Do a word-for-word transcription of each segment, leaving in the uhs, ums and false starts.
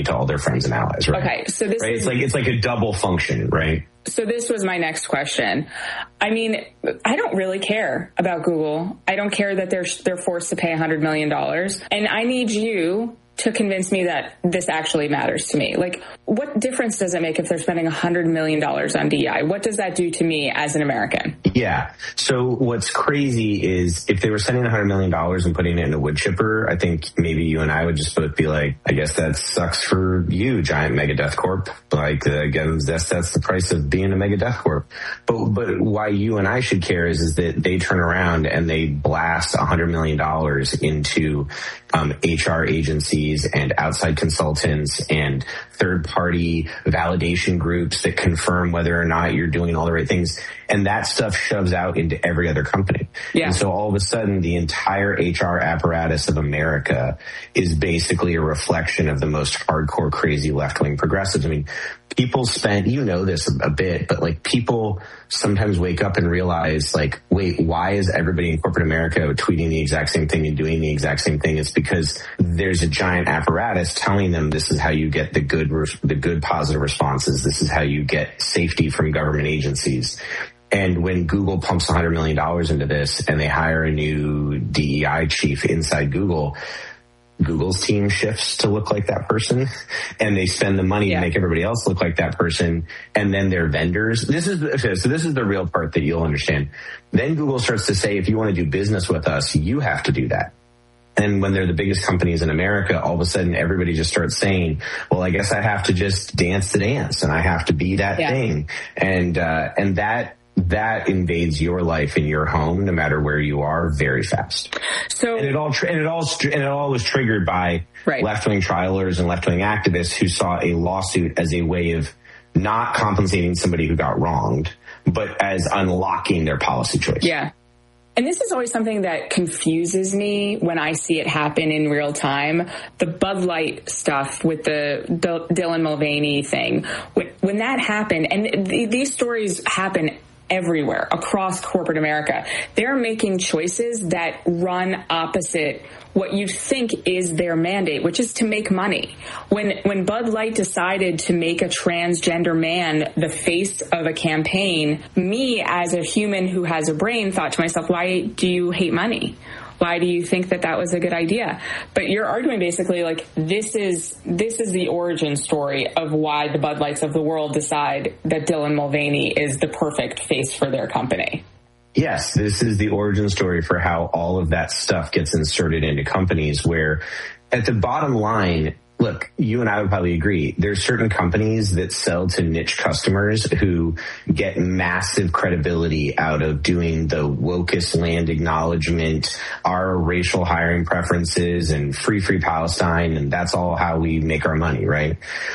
to all their friends and allies, right? Okay, so this right? is, it's like it's like a double function, right? So this was my next question. I mean, I don't really care about Google. I don't care that they're they're forced to pay one hundred million dollars, and I need you to convince me that this actually matters to me. Like, what difference does it make if they're spending one hundred million dollars on D E I? What does that do to me as an American? Yeah. So what's crazy is if they were spending one hundred million dollars and putting it in a wood chipper, I think maybe you and I would just both be like, I guess that sucks for you, giant mega death corp. Like, uh, again, that's, that's the price of being a mega death corp. But, but why you and I should care is, is that they turn around and they blast one hundred million dollars into um, H R agencies and outside consultants and third-party validation groups that confirm whether or not you're doing all the right things. And that stuff shoves out into every other company. Yeah. And so all of a sudden, the entire H R apparatus of America is basically a reflection of the most hardcore, crazy left-wing progressives. I mean, people spend, you know this a bit, but like people sometimes wake up and realize like, wait, why is everybody in corporate America tweeting the exact same thing and doing the exact same thing? It's because there's a giant apparatus telling them this is how you get the good, the good positive responses. This is how you get safety from government agencies. And when Google pumps one hundred million dollars into this and they hire a new D E I chief inside Google, Google's team shifts to look like that person, and they spend the money yeah. to make everybody else look like that person. And then their vendors, this is, okay, so this is the real part that you'll understand. Then Google starts to say, if you want to do business with us, you have to do that. And when they're the biggest companies in America, all of a sudden everybody just starts saying, well, I guess I have to just dance the dance and I have to be that yeah. thing. And, uh, and that, that invades your life in your home, no matter where you are, very fast. So, and it all, and it all, and it all was triggered by right. left-wing trialers and left-wing activists who saw a lawsuit as a way of not compensating somebody who got wronged, but as unlocking their policy choice. Yeah. And this is always something that confuses me when I see it happen in real time. The Bud Light stuff with the D- Dylan Mulvaney thing. When, when that happened, and th- these stories happen everywhere across corporate America, they're making choices that run opposite what you think is their mandate, which is to make money. When when Bud Light decided to make a transgender man the face of a campaign, me as a human who has a brain thought to myself, why do you hate money? Why do you think that that was a good idea? But you're arguing basically like this is this is the origin story of why the Bud Lights of the world decide that Dylan Mulvaney is the perfect face for their company. Yes, this is the origin story for how all of that stuff gets inserted into companies where at the bottom line, look, you and I would probably agree. There's certain companies that sell to niche customers who get massive credibility out of doing the wokest land acknowledgement, our racial hiring preferences and free, free Palestine. And that's all how we make our money, right?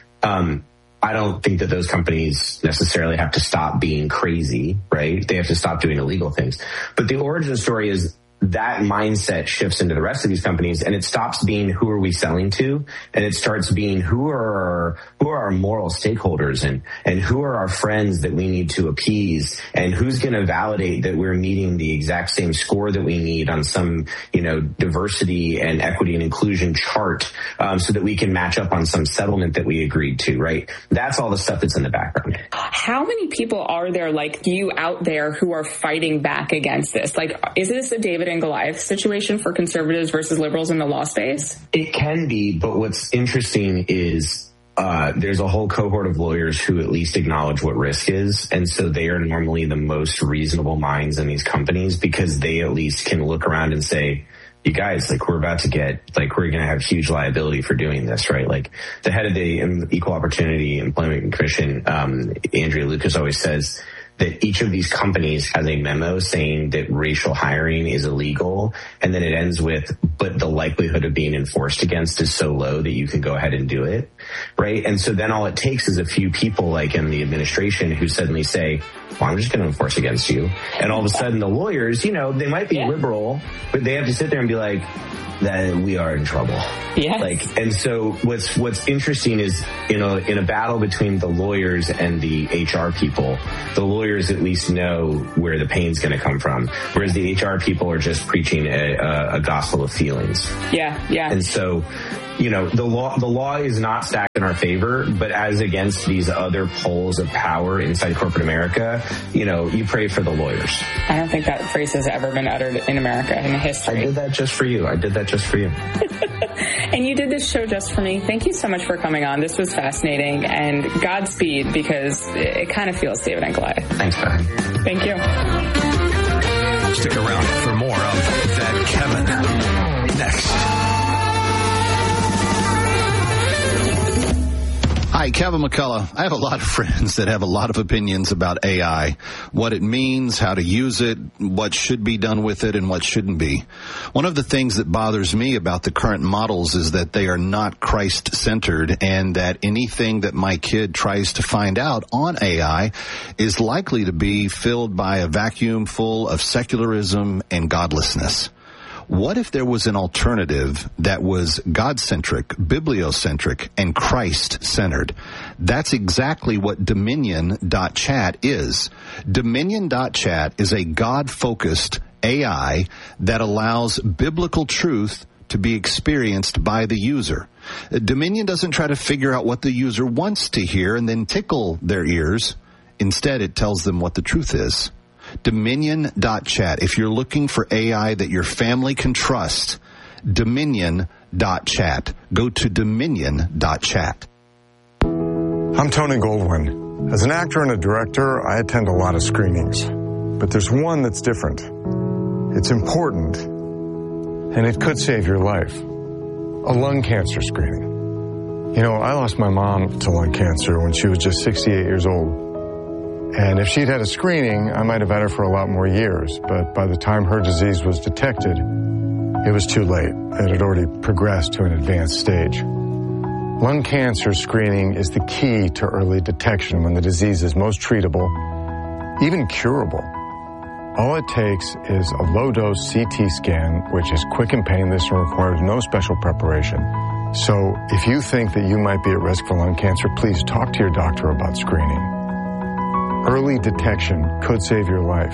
Um, I don't think that those companies necessarily have to stop being crazy, right? They have to stop doing illegal things. But the origin story is that mindset shifts into the rest of these companies, and it stops being who are we selling to, and it starts being who are our, who are our moral stakeholders, and and who are our friends that we need to appease, and who's going to validate that we're meeting the exact same score that we need on some, you know, diversity and equity and inclusion chart, um, so that we can match up on some settlement that we agreed to, right? That's all the stuff that's in the background. How many people are there like you out there who are fighting back against this? Like, is this a David and Goliath situation for conservatives versus liberals in the law space? It can be, but what's interesting is uh, there's a whole cohort of lawyers who at least acknowledge what risk is. And so they are normally the most reasonable minds in these companies because they at least can look around and say, you guys, like, we're about to get, like, we're going to have huge liability for doing this, right? Like, the head of the Equal Opportunity Employment Commission, um, Andrea Lucas, always says that each of these companies has a memo saying that racial hiring is illegal, and then it ends with, but the likelihood of being enforced against is so low that you can go ahead and do it, right? And so then all it takes is a few people like in the administration who suddenly say, well, I'm just going to enforce against you. And all of a sudden the lawyers, you know, they might be yeah. liberal, but they have to sit there and be like, that we are in trouble. Yeah. Like, and so what's, what's interesting is, you know, in a battle between the lawyers and the H R people, the lawyers at least know where the pain's going to come from, whereas the H R people are just preaching a, a, a gospel of feelings. Yeah. Yeah. And so you know, the law, the law is not stacked in our favor, but as against these other poles of power inside corporate America, you know, you pray for the lawyers. I don't think that phrase has ever been uttered in America in history. I did that just for you. I did that just for you. And you did this show just for me. Thank you so much for coming on. This was fascinating, and Godspeed, because it, it kind of feels David and Goliath. Thanks, Beth. Thank you. Stick around for more of That Kevin next. Hi, Kevin McCullough. I have a lot of friends that have a lot of opinions about A I, what it means, how to use it, what should be done with it, and what shouldn't be. One of the things that bothers me about the current models is that they are not Christ-centered, and that anything that my kid tries to find out on A I is likely to be filled by a vacuum full of secularism and godlessness. What if there was an alternative that was God-centric, bibliocentric, and Christ-centered? That's exactly what Dominion dot chat is. Dominion dot chat is a God-focused A I that allows biblical truth to be experienced by the user. Dominion doesn't try to figure out what the user wants to hear and then tickle their ears. Instead, it tells them what the truth is. Dominion dot chat. If you're looking for A I that your family can trust, Dominion dot chat. Go to Dominion dot chat. I'm Tony Goldwyn. As an actor and a director, I attend a lot of screenings. But there's one that's different. It's important, and it could save your life. A lung cancer screening. You know, I lost my mom to lung cancer when she was just sixty-eight years old. And if she'd had a screening, I might have had her for a lot more years. But by the time her disease was detected, it was too late. It had already progressed to an advanced stage. Lung cancer screening is the key to early detection when the disease is most treatable, even curable. All it takes is a low-dose C T scan, which is quick and painless and requires no special preparation. So if you think that you might be at risk for lung cancer, please talk to your doctor about screening. Early detection could save your life.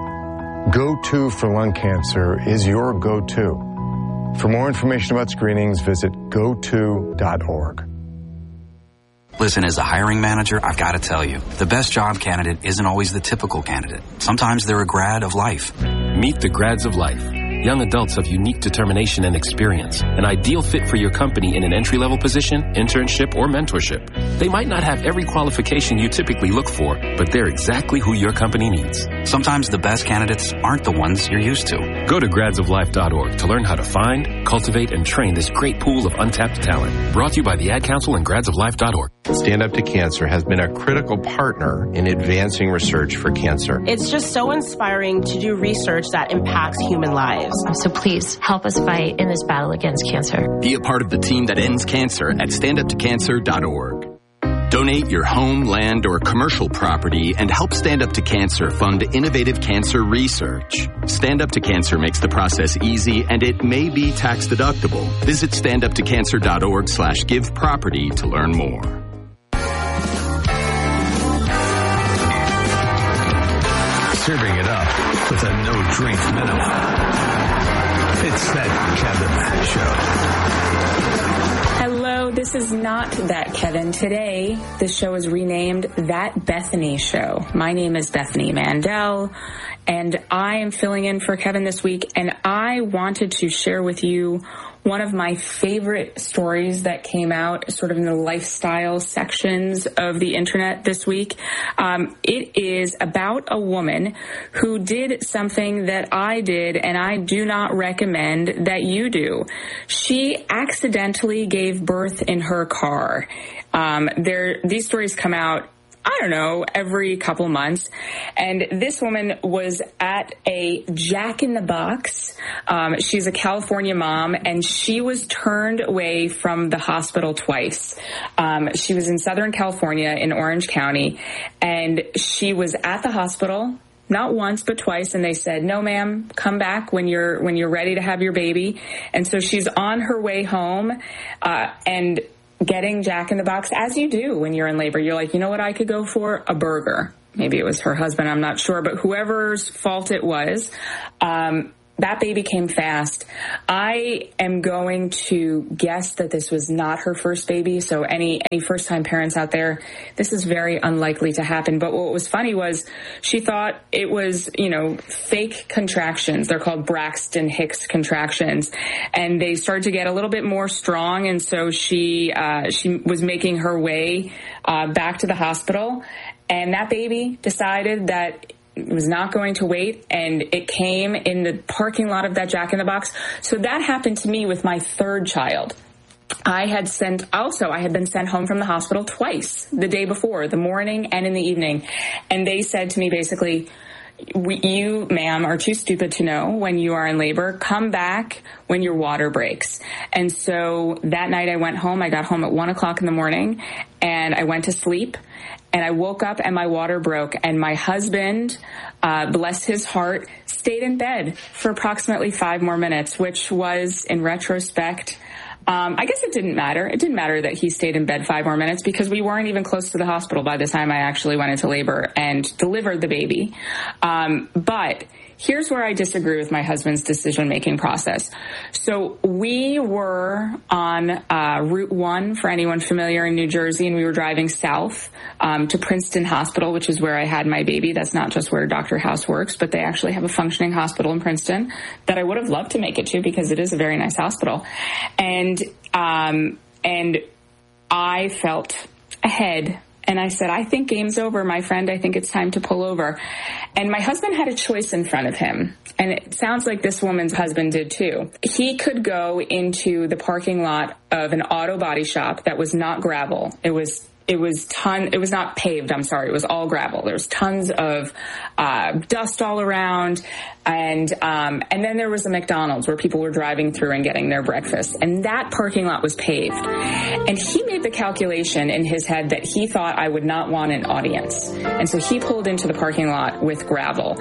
Go-To for lung cancer is your go-to. For more information about screenings, visit go to dot org. Listen, as a hiring manager, I've got to tell you, the best job candidate isn't always the typical candidate. Sometimes they're a grad of life. Meet the grads of life. Young adults of unique determination and experience. An ideal fit for your company in an entry-level position, internship, or mentorship. They might not have every qualification you typically look for, but they're exactly who your company needs. Sometimes the best candidates aren't the ones you're used to. Go to grads of life dot org to learn how to find, cultivate, and train this great pool of untapped talent. Brought to you by the Ad Council and grads of life dot org. Stand Up to Cancer has been a critical partner in advancing research for cancer. It's just so inspiring to do research that impacts human lives. So please help us fight in this battle against cancer. Be a part of the team that ends cancer at stand up to cancer dot org. Donate your home, land, or commercial property and help Stand Up to Cancer fund innovative cancer research. Stand Up to Cancer makes the process easy, and it may be tax deductible. Visit stand up to cancer dot org slash give property to learn more. Serving it up with a no-drink minimum. It's That Kevin Show. Hello, this is not That Kevin. Today, this show is renamed That Bethany Show. My name is Bethany Mandel, and I am filling in for Kevin this week, and I wanted to share with you one of my favorite stories that came out sort of in the lifestyle sections of the internet this week. Um, it is about a woman who did something that I did, and I do not recommend that you do. She accidentally gave birth in her car. Um, there, these stories come out, I don't know, every couple months. And this woman was at a Jack in the Box. Um, she's a California mom, and she was turned away from the hospital twice. Um, she was in Southern California in Orange County, and she was at the hospital not once, but twice. And they said, no, ma'am, come back when you're, when you're ready to have your baby. And so she's on her way home, uh, and getting Jack in the Box, as you do when you're in labor. You're like, you know what I could go for? A burger. Maybe it was her husband, I'm not sure, but whoever's fault it was, um, that baby came fast. I am going to guess that this was not her first baby. So any, any first time parents out there, this is very unlikely to happen. But what was funny was she thought it was, you know, fake contractions. They're called Braxton Hicks contractions. And they started to get a little bit more strong. And so she, uh, she was making her way, uh, back to the hospital. And that baby decided that it was not going to wait, and it came in the parking lot of that Jack in the Box. So that happened to me with my third child. I had sent, also, I had been sent home from the hospital twice the day before, the morning and in the evening. And they said to me basically, we, you, ma'am, are too stupid to know when you are in labor. Come back when your water breaks. And so that night I went home. I got home at one o'clock in the morning, and I went to sleep. And I woke up and my water broke, and my husband, uh, bless his heart, stayed in bed for approximately five more minutes, which was, in retrospect, um, I guess it didn't matter. It didn't matter that he stayed in bed five more minutes because we weren't even close to the hospital by the time I actually went into labor and delivered the baby. Um, but here's where I disagree with my husband's decision-making process. So we were on uh, Route one, for anyone familiar in New Jersey, and we were driving south um, to Princeton Hospital, which is where I had my baby. That's not just where Doctor House works, but they actually have a functioning hospital in Princeton that I would have loved to make it to because it is a very nice hospital. And um, and I felt ahead. And I said, I think game's over, my friend. I think it's time to pull over. And my husband had a choice in front of him. And it sounds like this woman's husband did too. He could go into the parking lot of an auto body shop that was not gravel. It was It was ton. It was not paved. I'm sorry. It was all gravel. There was tons of uh, dust all around, and um, and then there was a McDonald's where people were driving through and getting their breakfast, and that parking lot was paved. And he made the calculation in his head that he thought I would not want an audience, and so he pulled into the parking lot with gravel,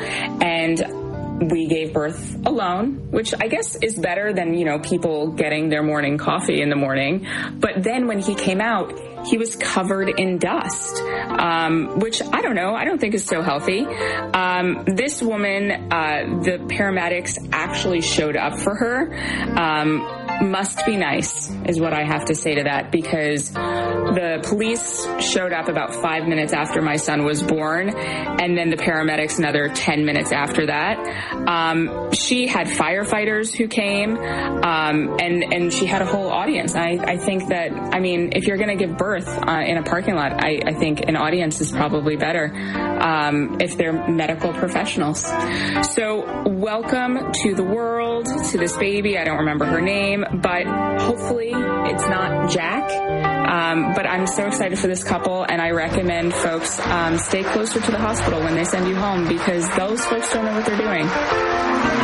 and we gave birth alone, which I guess is better than, you know, people getting their morning coffee in the morning. But then when he came out, he was covered in dust, um, which I don't know. I don't think is so healthy. Um, this woman, uh, the paramedics actually showed up for her. Um, must be nice is what I have to say to that, because the police showed up about five minutes after my son was born, and then the paramedics another ten minutes after that. Um, she had firefighters who came, um, and, and she had a whole audience. I, I think that, I mean, if you're going to give birth uh, in a parking lot, I, I think an audience is probably better um, if they're medical professionals. So welcome to the world, to this baby. I don't remember her name, but hopefully it's not Jack. Um, but I'm so excited for this couple, and I recommend folks um, stay closer to the hospital when they send you home, because those folks don't know what they're doing.